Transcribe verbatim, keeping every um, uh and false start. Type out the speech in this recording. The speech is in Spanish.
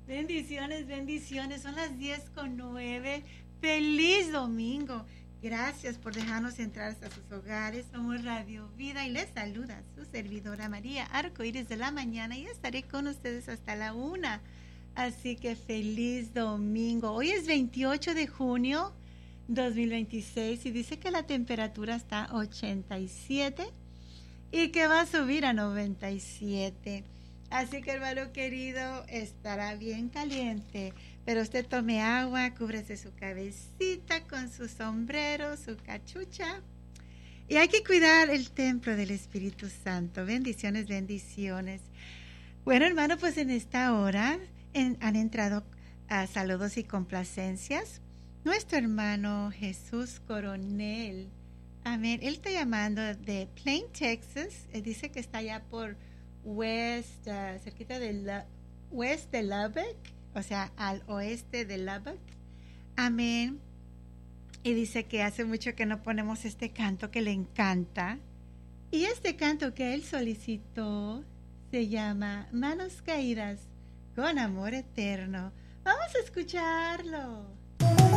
Bendiciones, bendiciones. Son las diez con nueve. Feliz domingo. Gracias por dejarnos entrar hasta sus hogares. Somos Radio Vida y les saluda su servidora María Arcoíris de la mañana y estaré con ustedes hasta la una. Así que feliz domingo. Hoy es veintiocho de junio dos mil veintiséis y dice que la temperatura está a ochenta y siete y que va a subir a noventa y siete. Así que, hermano querido, estará bien caliente, pero usted tome agua, cúbrese su cabecita con su sombrero, su cachucha. Y hay que cuidar el templo del Espíritu Santo. Bendiciones, bendiciones. Bueno, hermano, pues en esta hora en, han entrado a saludos y complacencias. Nuestro hermano Jesús Coronel, amén, él está llamando de Plain, Texas. Él dice que está allá por West, uh, cerquita de la, West de Lubbock, o sea, al oeste de Lubbock. Amén. Y dice que hace mucho que no ponemos este canto que le encanta. Y este canto que él solicitó se llama Manos Caídas con Amor Eterno. Vamos a escucharlo.